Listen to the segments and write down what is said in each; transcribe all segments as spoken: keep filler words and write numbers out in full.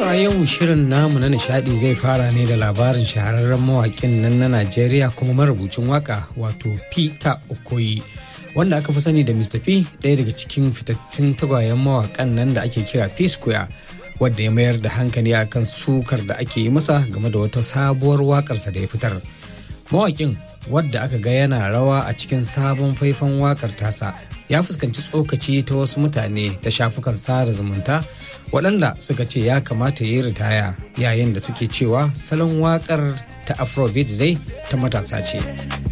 To a yau shirin namu na nishadi zai fara ne da labarin shahararren mawakin nan na Najeriya kuma marubucin waka wato Peter Okoye wanda aka fi sani da mister P, ɗaya daga cikin fitattun tagwayen mawakan nan da ake kira P Square, wadda ya mayar da hankali akan sukar da ake yi masa game da wata sabuwar wakarsa da ya fitar. Mawakin wadda aka ga yana rawa a cikin sabon faifan wakar tasa ya fuskanci tsokaci ta wasu mutane ta shafukan sada zumunta waɗanda suka ce ya kamata ya yi ritaya yayin da suke cewa salon wakar ta afrobeat zai ta matasa ce.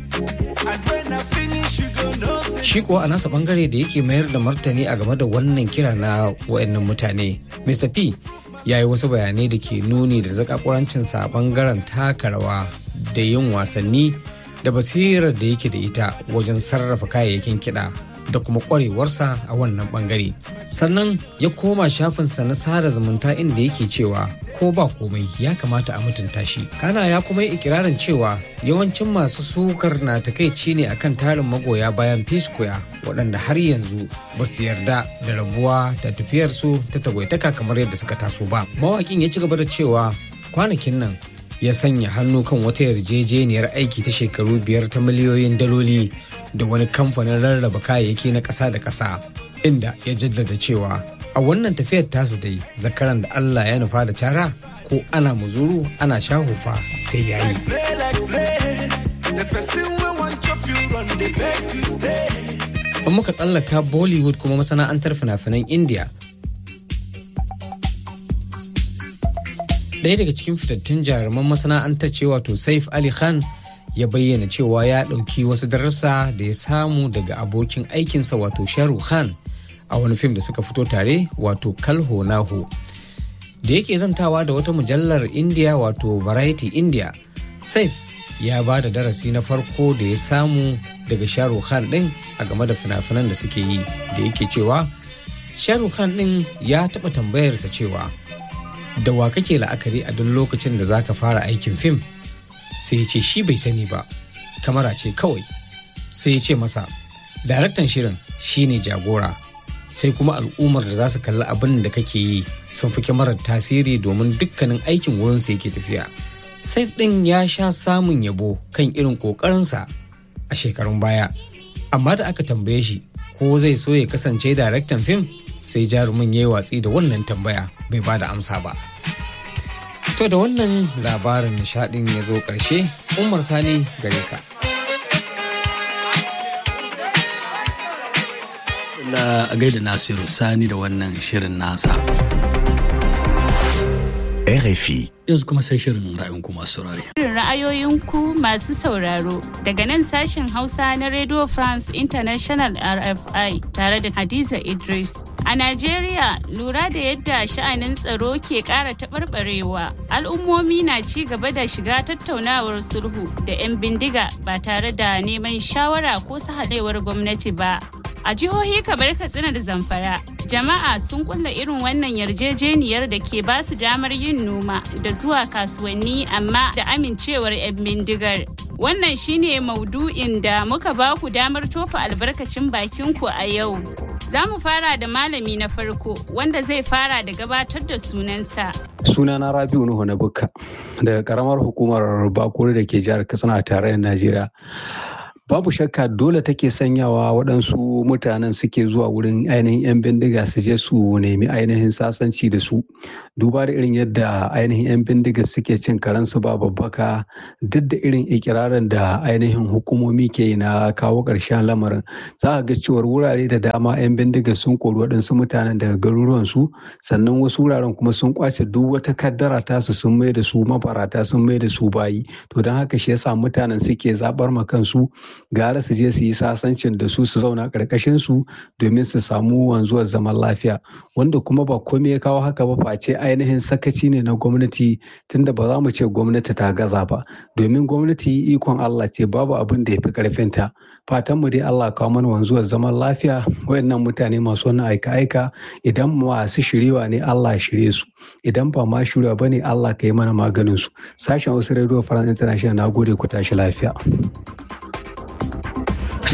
Shi kuwa a nasa bangare da yake mayar da martani a game da wannan kira na waɗannan mutane, mister P ya yi wasu bayanai da ke nuni da zakakurancinsa a bangaren taka rawa da yin wasanni da basirar da yake da ita wajen sarrafa kayayyakin kiɗa da kuma ƙwarewarsa a wannan bangare. Sannan ya koma shafinsa na sada zumunta inda yake cewa ko ba komai ya kamata a mutunta shi. Kana ya kuma yi ikirarin cewa yawancin masu sukar na takaici ne akan tarin magoya bayan P Square waɗanda har yanzu ba su yarda da rabuwa ta tafiyarsu ta tagwaitaka kamar yadda suka taso ba. Mawaƙin ya ci gaba da cewa kwanakin nan ya sanya hannu kan wata yarjejeniyar aiki ta shekaru biyar ta miliyoyin daloli da wani kamfanin rarraba kayayyaki na ƙasa da ƙasa, inda ya jaddada cewa a wannan tafiyar tasu dai zakaran da Allah ya nufa da cara ko ana muzuru ana shahufa sai ya yi. In muka tsallaka Bollywood kuma masana'antar fina-finan India, ɗaya daga cikin fitattun jaruman masana'antar ce wato Saif Ali Khan ya bayyana cewa ya ɗauki wasu darussa da ya samu daga abokin aikinsa wato Shahrukh Khan a wani fim da suka fito tare wato Kal Ho Na Ho. Da yake zantawa da wata mujallar India wato Variety India, Saif ya ba da darasi na farko da ya samu daga Shahrukh Khan ɗin a game da fina-finan da suke yi, da yake cewa Shahrukh Khan ɗin ya taɓa tambayarsa cewa da wa kake la'akari a duk lokacin da zaka fara aikin fim? Sai ya ce shi bai sani ba, kamara ce kawai. Sai ya ce masa daraktan shirin shine jagora, sai kuma al'ummar da za su kalli abin da kake yi sun fi kyamarar tasiri domin dukkanin aikin wurinsu yake tafiya. Saif ɗin ya sha samun yabo kan irin ƙoƙarinsa a shekarun baya, amma da aka tambaye shi ko zai so ya kasance daraktan fim, sai jarumin ya yi watsi da wannan tambaya, bai ba da amsa ba. To da wannan labarin nishadin ya zo ƙarshe, Umar Sani gare ka. Na gaida Nasiru Sani da wannan shirin nasa. R F I. Yanzu kuma sai shirin ra'ayinku masu saurare. Shirin ra'ayoyinku masu sauraro daga nan sashen Hausa na Radio France International R F I tare da Hadiza Idris. A Najeriya, lura da yadda sha'anin tsaro ke ƙara taɓarɓarewa, al'ummomi na ci gaba da shiga tattaunawar sulhu da 'yan bindiga ba tare da neman shawara ko sahalewar gwamnati ba. A jihohi kamar Katsina da Zamfara, jama'a sun kulla irin wannan yarjejeniyar da ke ba su damar yin noma da zuwa kasuwanni amma da amincewar 'yan bindigar. Wannan shine maudu'in da muka ba ku damar tofa albarkacin bakinku a yau. Za mu fara da malami na farko wanda zai fara da gabatar da sunansa. Sunana Rabiu Nuhu na Bukka daga karamar hukumar Bakuri da ke jihar Katsina a tarayyar Najeriya. Babu shakka dole take sanyawa waɗansu mutanen suke zuwa wurin ainihin 'yan bindiga su je su nemi ainihin sasanci da su. Duba da irin yadda ainihin 'yan bindiga suke cin karansu ba babbaka, duk da irin ikirarin da ainihin hukumomi ke na kawo ƙarshen lamarin. Za a ga cewar wurare da dama 'yan bindiga sun kori waɗansu mutanen daga garuruwansu, sannan wasu wuraren kuma sun kwace duk wata kaddara tasu sun mai da su mafarata, sun mai da su bayi. To don haka shi yasa mutanen suke zaɓar ma kansu gara su je su yi sasancin da su su zauna ƙarƙashin su domin su samu wanzuwar zaman lafiya, wanda kuma ba komai ya kawo haka ba face ainihin sakaci ne na gwamnati, tunda ba za mu ce gwamnati ta gaza ba, domin gwamnati ikon Allah ce, babu abin da ya fi ƙarfinta. Fatan mu dai Allah kawo mana wanzuwar zaman lafiya. Wayannan mutane masu wannan aika-aika, idan masu shiriwa ne Allah ya shirye su, idan ba ma shiriwa ba ne Allah ka yi mana maganin su. Sashen Hausa Radio France International, na gode, ku tashi lafiya.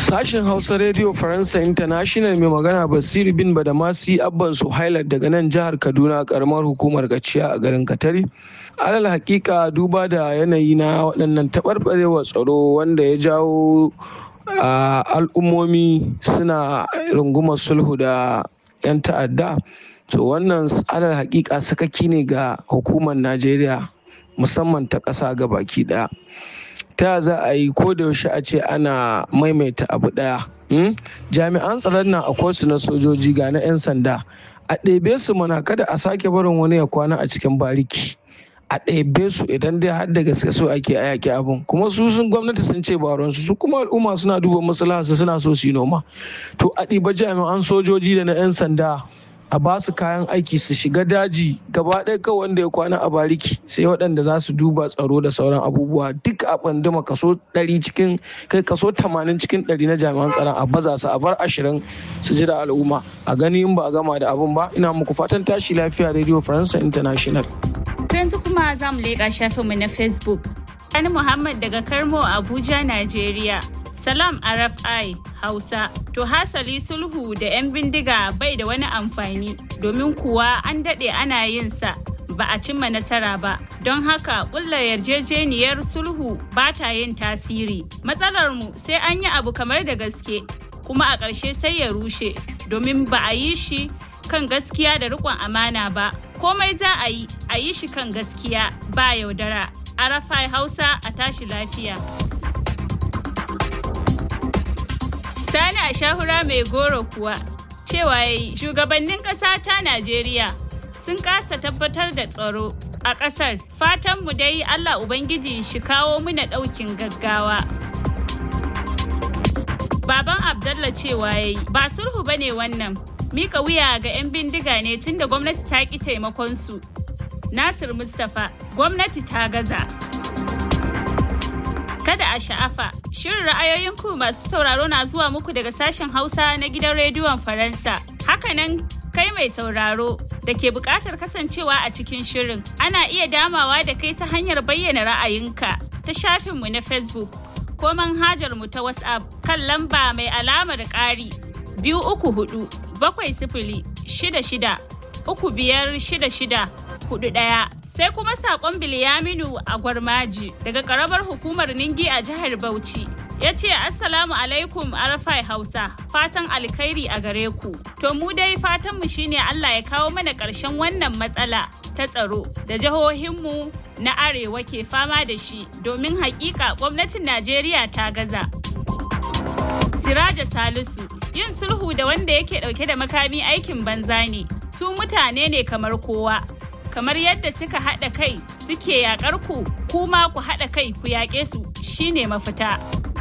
Sashen Hausa Radio Faransa International mai magana Basiru bin Badamasi Abban Suhailat daga nan jihar Kaduna karamar hukumar Gaciya a garin Katari. Alal hakika duba da yanayi na waɗannan taɓarɓarewa tsaro wanda ya jawo al'ummomi suna rungumar sulhu da 'yan ta'adda. To wannan alal hakika sakaki ne ga hukumar Najeriya musamman ta ƙasa ga baki ɗaya. Ta za a yi ko da yaushe a ce ana maimaita abu ɗaya. Jami'an tsaron nan akwai su na sojoji ga na 'yan sanda. A ɗebe su mana kada a sake barin wani ya kwana a cikin bariki. A ɗebe su idan dai har da gaske so ake a yaƙi abin. Kuma su sun gwamnati sun ce baronsu su kuma al'umma suna duba maslahansu suna so su yi noma. To a ɗiba jami'an sojoji da na 'yan sanda a ba su kayan aiki su shiga daji gaba ɗaya kawai wanda ya kwana a bariki sai waɗanda za su duba tsaro da sauran abubuwa duk a ɓanduma kaso ɗari cikin kai kaso tamanin cikin ɗari na jami'an tsaron a baza su a bar ashirin su ji da al'umma a gani in ba a gama da abun ba. Ina muku fatan tashi lafiya Radio Faransa International. Yanzu kuma za mu leƙa shafinmu na Facebook. Sani Muhammad daga Karmo Abuja, Najeriya. Salam R F I Hausa. To hasali sulhu da 'yan bindiga bai da wani amfani domin kuwa an daɗe ana yin sa ba a cimma nasara ba. Don haka ƙulla yarjejeniyar sulhu ba ta yin tasiri. Matsalar mu sai an yi abu kamar da gaske kuma a ƙarshe sai ya rushe domin ba a yi shi kan gaskiya da riƙon amana ba. Komai za a yi a yi shi kan gaskiya ba yaudara. R F I Hausa a tashi lafiya. Sani a shahura mai goro kuwa cewa yayi shugabannin ƙasa ta Najeriya sun kasa tabbatar da tsaro a ƙasar. Fatanmu dai Allah Ubangiji shi kawo muna ɗaukin gaggawa. Baban Abdallah cewa yayi ba sulhu bane wannan. Mika wuya ga 'yan bindiga ne tunda gwamnati ta ƙi taimakon su. Nasir Mustapha, gwamnati ta gaza. Kada a sha'afa, shirin ra'ayoyinku masu sauraro na zuwa muku daga sashen Hausa na gidan rediyon Faransa. Hakanan kai mai sauraro da ke buƙatar kasancewa a cikin shirin. Ana iya damawa da kai ta hanyar bayyana ra'ayinka ta shafinmu na Facebook ko manhajarmu ta WhatsApp kan lamba mai alamar ƙari biyu uku hudu bakwai sifili shida shida uku biyar shida shida hudu ɗaya. Sai kuma saƙon Bilyaminu a Gwarmaji daga ƙaramar hukumar Ningi a jihar Bauchi. Ya ce Assalamu alaikum R F I Hausa, fatan alkhairi a gare ku. To mu dai fatanmu shine Allah ya kawo mana ƙarshen wannan matsala ta tsaro da jihohinmu na arewa ke fama da shi domin haƙiƙa gwamnatin Najeriya ta gaza. Siraja Salisu, yin sulhu da wanda yake ɗauke da makami aikin banza ne. Su mutane ne kamar kowa. Kamar yadda suka haɗa kai suke yaƙar ku, kuma ku haɗa kai ku yaƙe su shine mafita.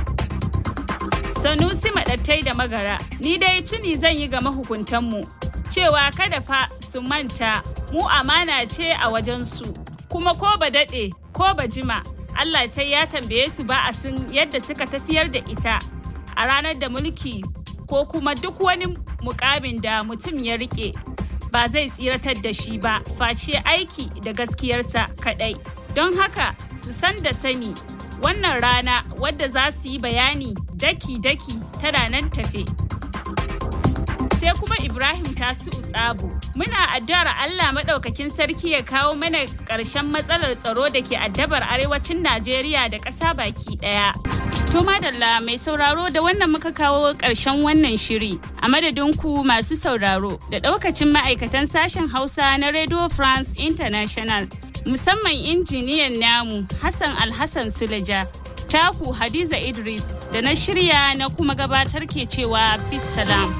Sanusi Maɗattai da Magara, ni dai tuni zan yi ga mahukuntanmu cewa kada fa su manta mu amana ce a wajensu, kuma ko ba daɗe ko ba jima Allah sai ya tambaye su ba a sun yadda suka tafiyar da ita a ranar da mulki ko kuma duk wani mukamin da mutum ya riƙe. Ba zai tsiratar da shi ba face aiki da gaskiyarsa kadai. Don haka su san da sani wannan rana wadda za su yi bayani daki-daki tana nan tafe. Sai kuma Ibrahim Tasi'u Tsabo, muna addu'ar Allah maɗaukakin sarki ya kawo mana ƙarshen matsalar tsaro da ke addabar arewacin Najeriya da ƙasa baki ɗaya. To madalla mai sauraro da wannan muka kawo ƙarshen wannan shiri a madadin ku masu sauraro da ɗaukacin ma'aikatan sashen Hausa na Radio France International musamman injiniyan namu Hassan Alhassan Suleja, taku Hadiza Idris da na shirya na kuma gabatar ke cewa peace salam.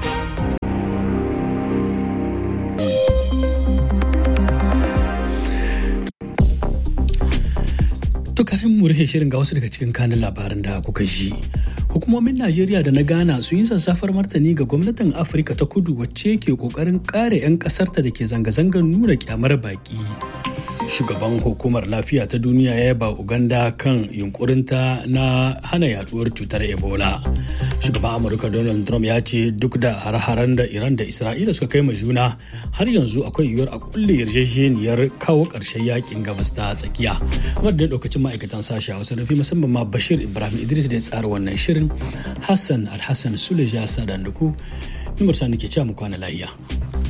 To kafin mu rufe shirin ga wasu daga cikin kanin labaran da kuka ji. Hukumomin Najeriya da na Ghana sun yi sassafar martani ga gwamnatin Afirka ta Kudu wacce ke kokarin kare 'yan kasarta da ke zanga-zangar nuna kyamar baki. Shugaban hukumar lafiya ta duniya ya yaba Uganda kan yunkurinta na hana yaduwar cutar Ebola. Shugaban Amurka Donald Trump ya ce duk da hare-haren da Iran da Isra'ila suka kai ma juna har yanzu akwai yiwuwar a kulle yarjejeniyar kawo ƙarshen yakin gabas ta tsakiya. Wadda lokacin ma'aikatan sashi a wasu nufi musamman ma Bashir Ibrahim Idris da ya tsara wannan shirin, Hassan Alhassan Suleja Sadanduku, Nimar Sani ke cewa mu kwana lahiya.